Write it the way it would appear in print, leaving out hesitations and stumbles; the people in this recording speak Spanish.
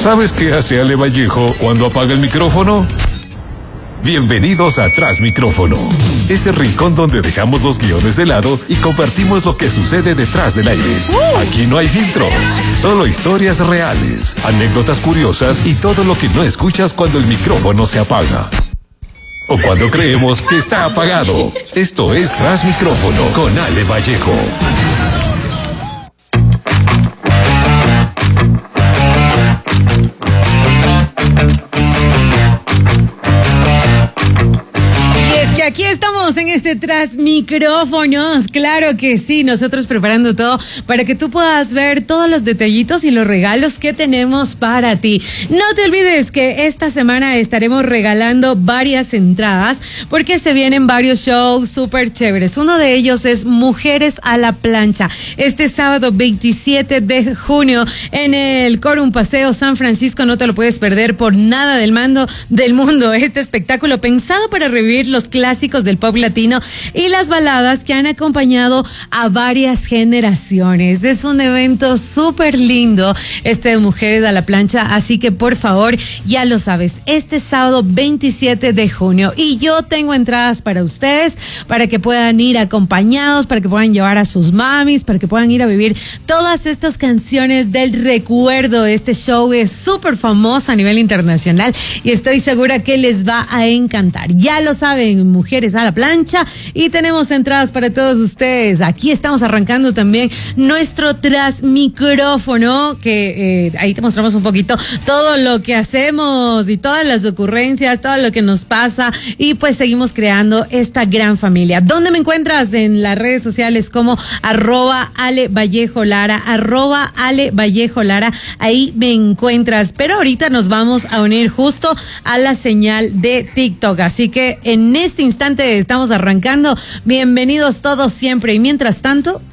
¿Sabes qué hace Ale Vallejo cuando apaga el micrófono? Bienvenidos a Tras Micrófono, ese rincón donde dejamos los guiones de lado y compartimos lo que sucede detrás del aire. Aquí no hay filtros, solo historias reales, anécdotas curiosas y todo lo que no escuchas cuando el micrófono se apaga. O cuando creemos que está apagado. Esto es Tras Micrófono con Ale Vallejo. Aquí estamos en este Tras Micrófonos, claro que sí, nosotros preparando todo para que tú puedas ver todos los detallitos y los regalos que tenemos para ti. No te olvides que esta semana estaremos regalando varias entradas porque se vienen varios shows súper chéveres. Uno de ellos es Mujeres a la Plancha, este sábado 27 de junio en el Corum Paseo San Francisco. No te lo puedes perder por nada del mundo. Este espectáculo pensado para revivir los clásicos del pop latino y las baladas que han acompañado a varias generaciones. Es un evento súper lindo de Mujeres a la Plancha, así que por favor, ya lo sabes, este sábado 27 de junio, y yo tengo entradas para ustedes, para que puedan ir acompañados, para que puedan llevar a sus mamis, para que puedan ir a vivir todas estas canciones del recuerdo. Este show es súper famoso a nivel internacional y estoy segura que les va a encantar. Ya lo saben, Mujeres a la Plancha, y tenemos entradas para todos ustedes. Aquí estamos arrancando también nuestro Tras Micrófono, que ahí te mostramos un poquito todo lo que hacemos y todas las ocurrencias, todo lo que nos pasa, y pues seguimos creando esta gran familia. ¿Dónde me encuentras? En las redes sociales como @AleVallejoLara, @AleVallejoLara, ahí me encuentras. Pero ahorita nos vamos a unir justo a la señal de TikTok, así que en este instante estamos arrancando. Bienvenidos todos siempre, y mientras tanto